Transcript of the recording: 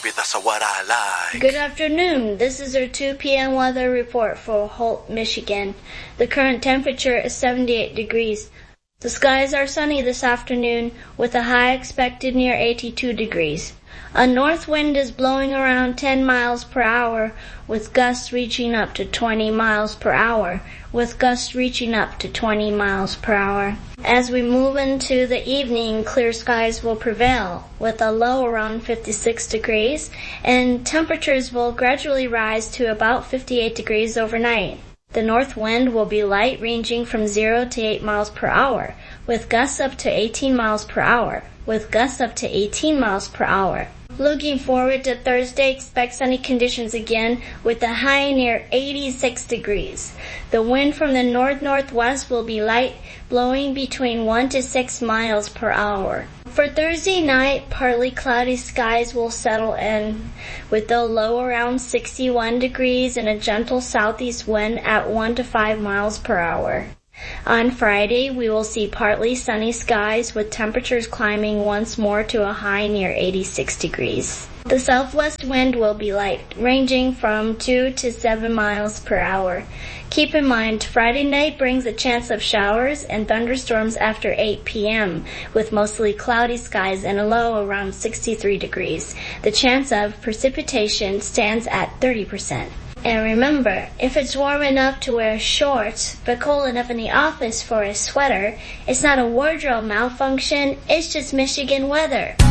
baby, that's what I like. Good afternoon. This is our 2 p.m. weather report for Holt, Michigan. The current temperature is 78 degrees. The skies are sunny this afternoon with a high expected near 82 degrees. A north wind is blowing around 10 miles per hour with gusts reaching up to 20 miles per hour, As we move into the evening, clear skies will prevail with a low around 56 degrees, and temperatures will gradually rise to about 58 degrees overnight. The north wind will be light, ranging from 0 to 8 miles per hour, with gusts up to 18 miles per hour. Looking forward to Thursday, expect sunny conditions again with a high near 86 degrees. The wind from the north-northwest will be light, blowing between 1 to 6 miles per hour. For Thursday night, partly cloudy skies will settle in with a low around 61 degrees and a gentle southeast wind at 1 to 5 miles per hour. On Friday, we will see partly sunny skies with temperatures climbing once more to a high near 86 degrees. The southwest wind will be light, ranging from 2 to 7 miles per hour. Keep in mind, Friday night brings a chance of showers and thunderstorms after 8 p.m., with mostly cloudy skies and a low around 63 degrees. The chance of precipitation stands at 30%. And remember, if it's warm enough to wear shorts, but cold enough in the office for a sweater, it's not a wardrobe malfunction, it's just Michigan weather.